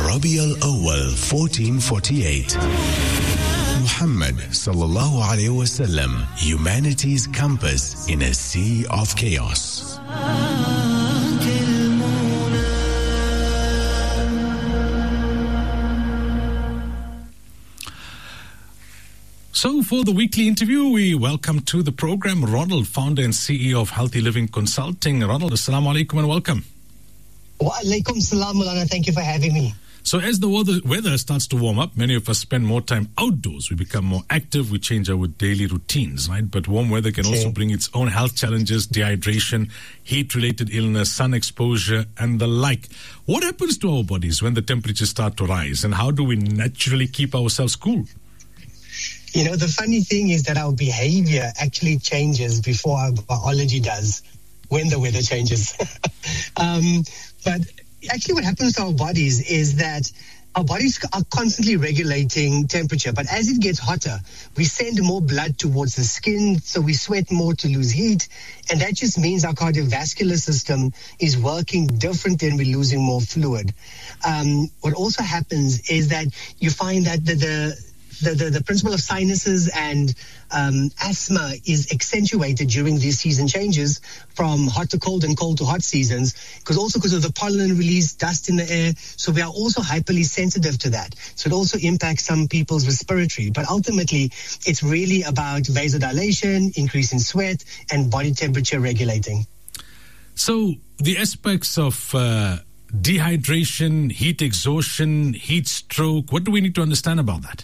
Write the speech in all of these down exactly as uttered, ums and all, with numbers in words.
Rabi al-Awwal fourteen forty-eight. Muhammad sallallahu alayhi wasallam, humanity's compass in a sea of chaos. So for the weekly interview, we welcome to the program Ronald, founder and C E O of Healthy Living Consulting. Ronald, assalamu alaikum and welcome. Wa alaikum salam, Mulana. Thank you for having me. So as the weather, weather starts to warm up, many of us spend more time outdoors. We become more active. We change our daily routines, right? But warm weather can okay. also bring its own health challenges, dehydration, heat-related illness, sun exposure, and the like. What happens to our bodies when the temperatures start to rise? And how do we naturally keep ourselves cool? You know, the funny thing is that our behavior actually changes before our biology does when the weather changes. um, but actually what happens to our bodies is that our bodies are constantly regulating temperature, but as it gets hotter, we send more blood towards the skin, so we sweat more to lose heat, and that just means our cardiovascular system is working different and we're losing more fluid. Um, what also happens is that you find that the, the The, the, the principle of sinuses and um, asthma is accentuated during these season changes from hot to cold and cold to hot seasons, because also because of the pollen release, dust in the air. So we are also hyperly sensitive to that. So it also impacts some people's respiratory. But ultimately, it's really about vasodilation, increase in sweat, and body temperature regulating. So the aspects of uh, dehydration, heat exhaustion, heat stroke, what do we need to understand about that?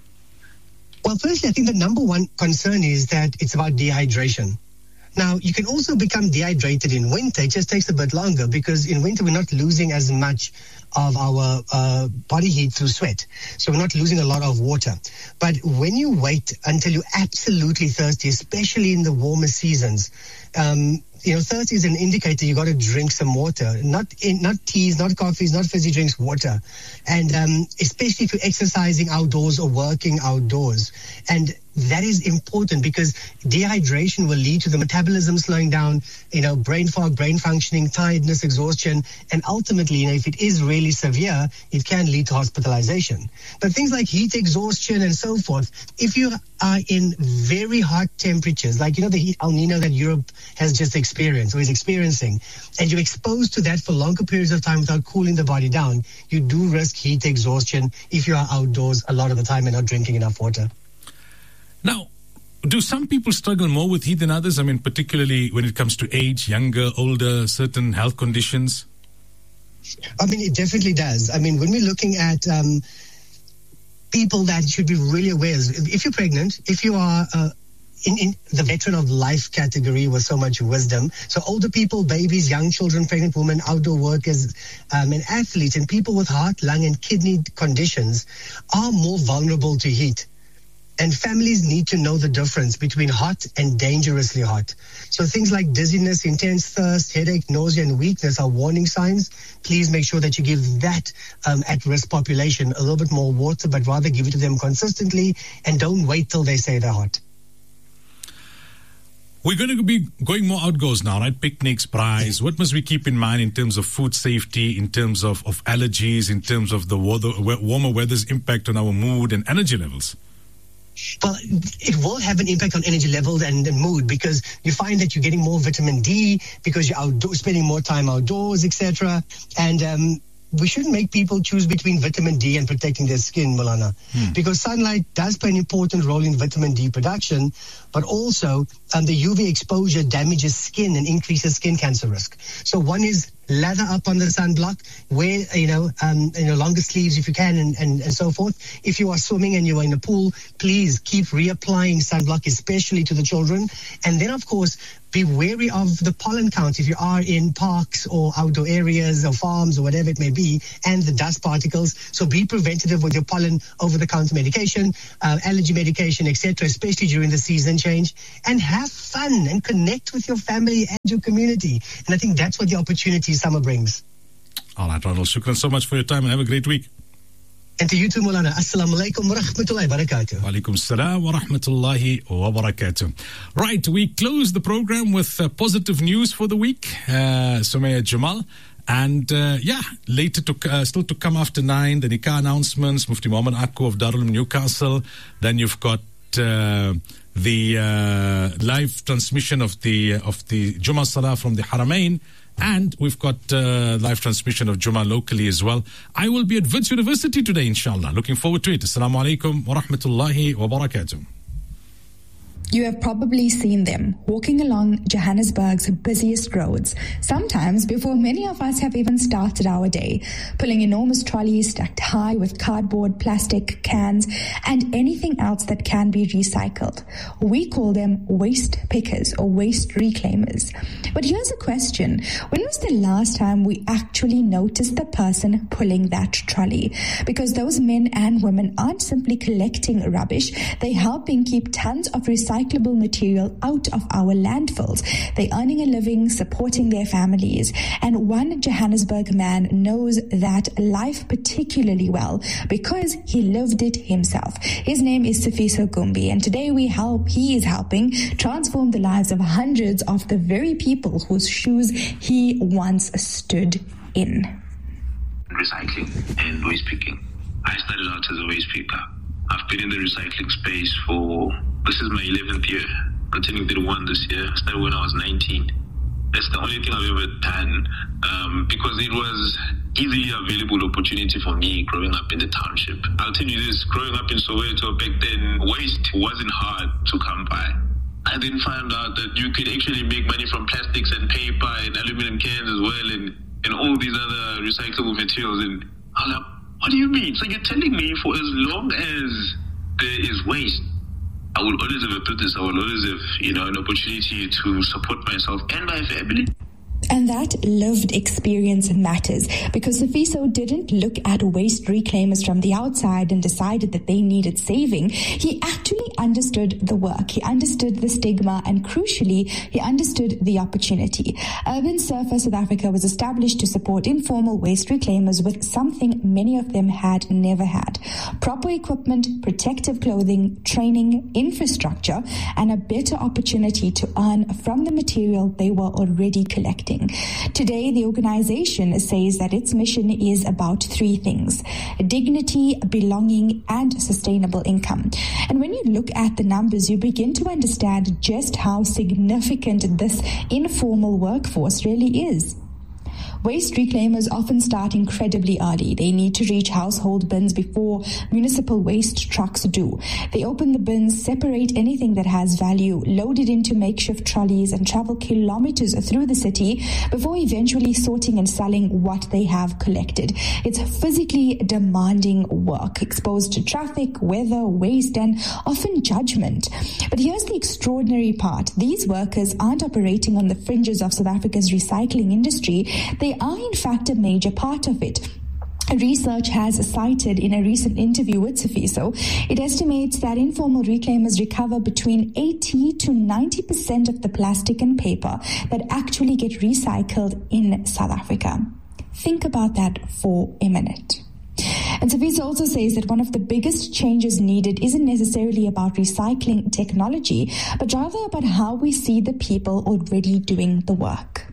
Well, firstly, I think the number one concern is that it's about dehydration. Now, you can also become dehydrated in winter. It just takes a bit longer because in winter we're not losing as much of our uh, body heat through sweat. So we're not losing a lot of water. But when you wait until you're absolutely thirsty, especially in the warmer seasons, um, you know, thirst is an indicator you got to drink some water, not in, not teas, not coffees, not fizzy drinks, water. And um, especially if you're exercising outdoors or working outdoors. And that is important because dehydration will lead to the metabolism slowing down, you know, brain fog, brain functioning, tiredness, exhaustion. And ultimately, you know, if it is really severe, it can lead to hospitalization. But things like heat exhaustion and so forth, if you are in very hot temperatures, like, you know, the heat El Nino that Europe has just experienced or is experiencing, and you're exposed to that for longer periods of time without cooling the body down, you do risk heat exhaustion if you are outdoors a lot of the time and not drinking enough water. Now, do some people struggle more with heat than others? I mean, particularly when it comes to age, younger, older, certain health conditions? I mean, it definitely does. I mean, when we're looking at um, people that should be really aware, if you're pregnant, if you are uh, in, in the veteran of life category with so much wisdom, so older people, babies, young children, pregnant women, outdoor workers, um, and athletes, and people with heart, lung, and kidney conditions are more vulnerable to heat. And families need to know the difference between hot and dangerously hot. So things like dizziness, intense thirst, headache, nausea, and weakness are warning signs. Please make sure that you give that um, at-risk population a little bit more water, but rather give it to them consistently and don't wait till they say they're hot. We're going to be going more outdoors now, right? Picnics, braais. What must we keep in mind in terms of food safety, in terms of, of allergies, in terms of the weather, warmer weather's impact on our mood and energy levels? Well, it will have an impact on energy levels and, and mood because you find that you're getting more vitamin D because you're outdoors, spending more time outdoors, et cetera. And um, we shouldn't make people choose between vitamin D and protecting their skin, Mulana, hmm. because sunlight does play an important role in vitamin D production, but also um, the U V exposure damages skin and increases skin cancer risk. So one is lather up on the sunblock, wear, you know, um, you know, longer sleeves if you can, and, and, and so forth. If you are swimming and you are in a pool, please keep reapplying sunblock, especially to the children. And then, of course, be wary of the pollen count if you are in parks or outdoor areas or farms or whatever it may be, and the dust particles. So be preventative with your pollen over-the-counter medication, uh, allergy medication, et cetera, especially during the season change. And have fun and connect with your family and your community. And I think that's what the opportunity summer brings. All right, Ronald, shukran so much for your time and have a great week. And to you too, Mulana. Assalamu alaikum wa rahmatullahi wa barakatuh. Wa alaikum salam wa rahmatullahi wa barakatuh. Right, we close the program with uh, positive news for the week. Uh, Sumaya Jamal And uh, yeah, later to uh, still to come after nine, the Nikah announcements, Mufti Muhammad Akku of Darul Newcastle. Then you've got uh, the uh, live transmission of the of the Jummah Salah from the Haramain. And we've got uh, live transmission of Jummah locally as well. I will be at Wits University today, inshallah. Looking forward to it. Assalamu alaikum wa rahmatullahi wa barakatuh. You have probably seen them walking along Johannesburg's busiest roads, sometimes before many of us have even started our day, pulling enormous trolleys stacked high with cardboard, plastic, cans, and anything else that can be recycled. We call them waste pickers or waste reclaimers. But here's a question. When was the last time we actually noticed the person pulling that trolley? Because those men and women aren't simply collecting rubbish, they're helping keep tons of recyclable material out of our landfills. They're earning a living, supporting their families. And one Johannesburg man knows that life particularly well because he lived it himself. His name is Sifiso Gumbi, and today we help, he is helping transform the lives of hundreds of the very people whose shoes he once stood in. Recycling and waste picking. I started out as a waste picker. I've been in the recycling space for, this is my eleventh year, continuing thirty-one this year. I started when I was nineteen. That's the only thing I've ever done um, because it was easily available opportunity for me growing up in the township. I'll tell you this, growing up in Soweto back then, waste wasn't hard to come by. I then found out that you could actually make money from plastics and paper and aluminum cans as well and, and all these other recyclable materials. And I was like, what do you mean? So you're telling me for as long as there is waste, I will always have a business, I will always have, you know, an opportunity to support myself and my family. And that lived experience matters because Sifiso didn't look at waste reclaimers from the outside and decided that they needed saving. He actually understood the work. He understood the stigma and crucially, he understood the opportunity. Urban Surfer South Africa was established to support informal waste reclaimers with something many of them had never had. Proper equipment, protective clothing, training, infrastructure, and a better opportunity to earn from the material they were already collecting. Today, the organization says that its mission is about three things: dignity, belonging, and sustainable income. And when you look at the numbers, you begin to understand just how significant this informal workforce really is. Waste reclaimers often start incredibly early. They need to reach household bins before municipal waste trucks do. They open the bins, separate anything that has value, load it into makeshift trolleys, and travel kilometers through the city before eventually sorting and selling what they have collected. It's physically demanding work, exposed to traffic, weather, waste, and often judgment. But here's the extraordinary part. These workers aren't operating on the fringes of South Africa's recycling industry. They are in fact a major part of it. Research has cited in a recent interview with Sifiso, it estimates that informal reclaimers recover between eighty to ninety percent of the plastic and paper that actually get recycled in South Africa. Think about that for a minute. And Sifiso also says that one of the biggest changes needed isn't necessarily about recycling technology, but rather about how we see the people already doing the work.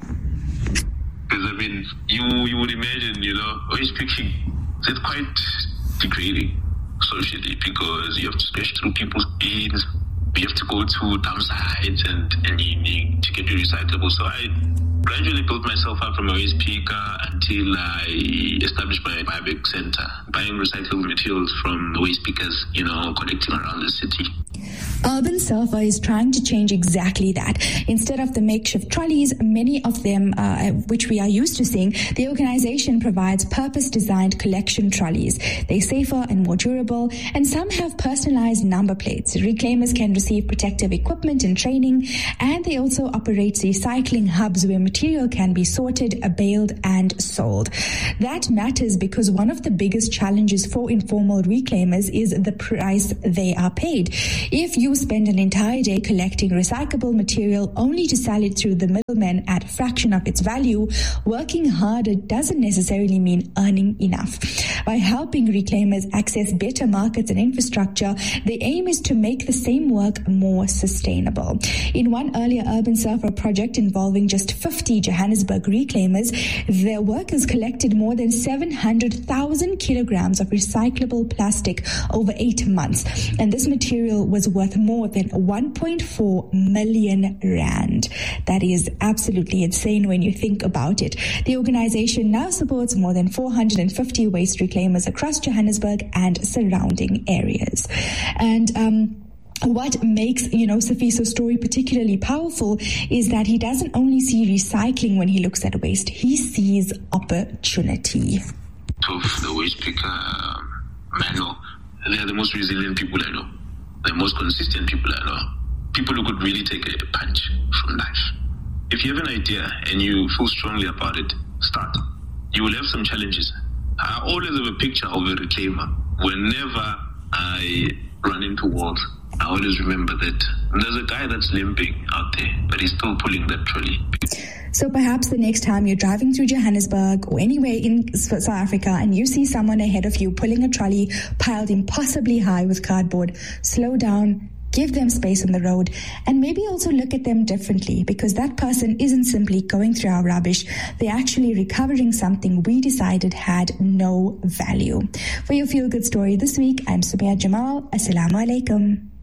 Because, I mean, you you would imagine, you know, waste picking, it's quite degrading socially because you have to scratch through people's bins, you have to go to dump sites and, and you need to get your recyclable. So I gradually built myself up from a waste picker until I established my buyback center, buying recyclable materials from waste pickers, you know, collecting around the city. Urban Surfer is trying to change exactly that. Instead of the makeshift trolleys, many of them, uh, which we are used to seeing, the organization provides purpose-designed collection trolleys. They're safer and more durable, and some have personalized number plates. Reclaimers can receive protective equipment and training, and they also operate recycling hubs where material can be sorted, baled, and sold. That matters because one of the biggest challenges for informal reclaimers is the price they are paid. If you spend an entire day collecting recyclable material only to sell it through the middlemen at a fraction of its value, working harder doesn't necessarily mean earning enough. By helping reclaimers access better markets and infrastructure, the aim is to make the same work more sustainable. In one earlier Urban Surfer project involving just fifty Johannesburg reclaimers, their workers collected more than seven hundred thousand kilograms of recyclable plastic over eight months. And this material was worth more than one point four million rand. That is absolutely insane when you think about it. The organization now supports more than four hundred fifty waste reclaimers across Johannesburg and surrounding areas. And um what makes, you know, Sifiso's story particularly powerful is that he doesn't only see recycling when he looks at waste, he sees opportunity. Of the waste picker manual, they are the most resilient people I know, the most consistent people I know, people who could really take a punch from life. If you have an idea and you feel strongly about it, start. You will have some challenges. I always have a picture of a reclaimer. Whenever I run into walls, I always remember that there's a guy that's limping out there, but he's still pulling that trolley. So perhaps the next time you're driving through Johannesburg or anywhere in South Africa and you see someone ahead of you pulling a trolley piled impossibly high with cardboard, slow down, give them space on the road, and maybe also look at them differently, because that person isn't simply going through our rubbish. They're actually recovering something we decided had no value. For your feel-good story this week, I'm Subia Jamal. Assalamu alaikum.